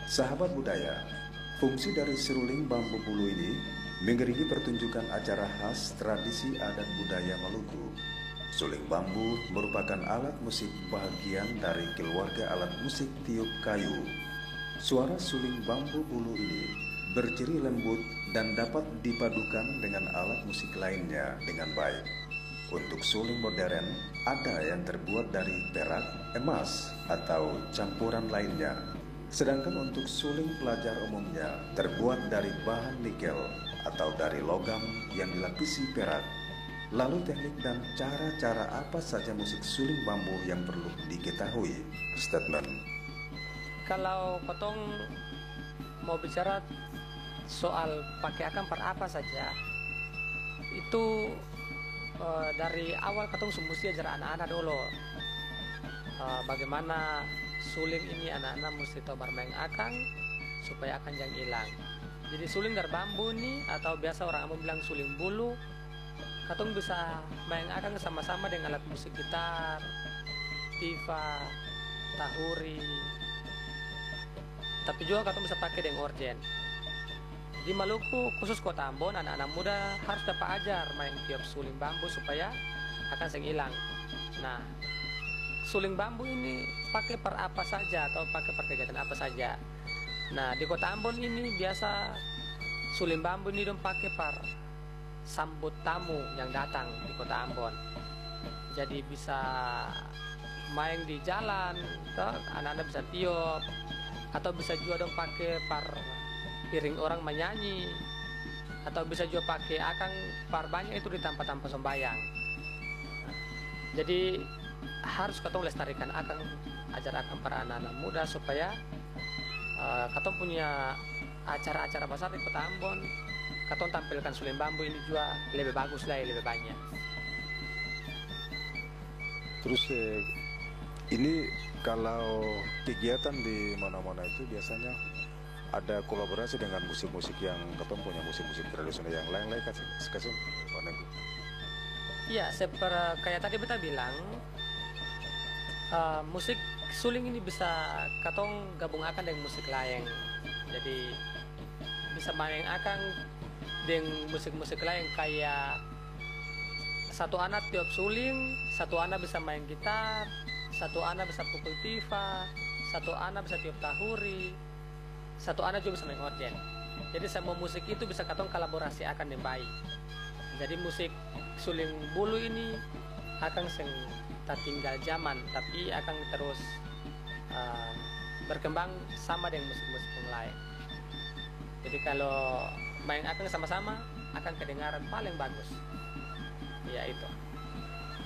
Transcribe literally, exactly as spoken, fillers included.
Sahabat budaya, fungsi dari seruling bambu bulu ini mengiringi pertunjukan acara khas tradisi adat budaya Maluku. Suling bambu merupakan alat musik bagian dari keluarga alat musik tiup kayu. Suara suling bambu bulu ini berciri lembut dan dapat dipadukan dengan alat musik lainnya dengan baik. Untuk suling modern, ada yang terbuat dari perak, emas, atau campuran lainnya. Sedangkan untuk suling pelajar umumnya terbuat dari bahan nikel atau dari logam yang dilapisi perak. Lalu teknik dan cara-cara apa saja musik suling bambu yang perlu diketahui? Statement. Kalau potong mau bicara soal pakai akan per apa saja, itu uh, dari awal katong mesti ajar anak-anak dulu uh, bagaimana suling ini anak-anak mesti tahu bermain akang supaya akan jangan hilang. Jadi suling dari bambu ini atau biasa orang umum bilang suling bulu, katong bisa main akang sama-sama dengan alat musik gitar, tifa, tahuri. Tapi juga katong bisa pakai dengan orgen. Di Maluku khusus Kota Ambon, anak-anak muda harus dapat ajar main tiup suling bambu supaya akan seng hilang. Nah, suling bambu ini pakai per apa saja atau pakai per kegiatan apa saja. Nah, di Kota Ambon ini biasa suling bambu ini dong pakai per sambut tamu yang datang di Kota Ambon. Jadi bisa main di jalan, anak-anak bisa tiup, atau bisa juga dong pakai par piring orang menyanyi, atau bisa juga pakai akang par banyak itu di tempat-tempat sembahyang. Jadi harus katong lestarikan akang, ajar akang para anak-anak muda supaya uh, katong punya acara-acara besar di Kota Ambon, katong tampilkan suling bambu ini juga lebih bagus lah, lebih banyak. Terus eh, ini kalau kegiatan di mana-mana itu biasanya ada kolaborasi dengan musik-musik yang katong punya musik-musik tradisional yang lain-lain kasih kasih Iya, seperti kayak tadi beta bilang, uh, musik suling ini bisa katong gabungkan dengan musik lain. Jadi bisa main akan dengan musik-musik lain kayak satu anak tiup suling, satu anak bisa main gitar, satu anak bisa pukul tifa, satu anak bisa tiup tahuri, satu anak juga bisa main organ. Jadi semua musik itu bisa katong kolaborasi akan dengan baik. Jadi musik suling bulu ini akan seng tak tinggal zaman, tapi akan terus uh, berkembang sama dengan musik-musik yang lain. Jadi kalau main akan sama-sama akan kedengaran paling bagus. Ya itu.